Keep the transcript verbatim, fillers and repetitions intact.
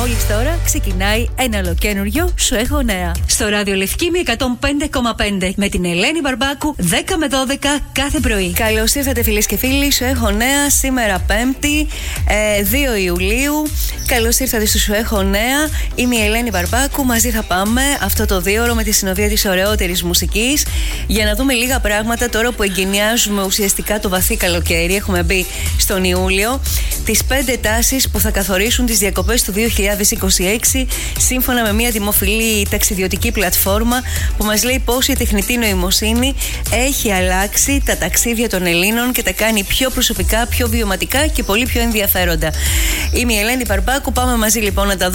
Μόλις τώρα ξεκινάει ένα ολοκένουργιο Σου έχω νέα. Στο ράδιο Λευκήμη εκατόν πέντε κόμμα πέντε με την Ελένη Μπαρμπάκου δέκα με δώδεκα κάθε πρωί. Καλώς ήρθατε φίλες και φίλοι. Σου έχω νέα σήμερα Πέμπτη ε, δύο Ιουλίου. Καλώς ήρθατε στο Σου έχω νέα. Είμαι η Ελένη Μπαρμπάκου. Μαζί θα πάμε αυτό το δίωρο με τη συνοδεία της ωραιότερης μουσικής για να δούμε λίγα πράγματα τώρα που εγκαινιάζουμε ουσιαστικά το βαθύ καλοκαίρι. Έχουμε μπει στον Ιούλιο. Τις πέντε τάσεις που θα καθορίσουν τις διακοπές του δύο χιλιάδες είκοσι έξι σύμφωνα με μια δημοφιλή ταξιδιωτική πλατφόρμα που μας λέει πώς η τεχνητή νοημοσύνη έχει αλλάξει τα ταξίδια των Ελλήνων και τα κάνει πιο προσωπικά, πιο βιωματικά και πολύ πιο ενδιαφέροντα. Είμαι η Ελένη Μπαρμπάκου. Πάμε μαζί λοιπόν να τα δούμε.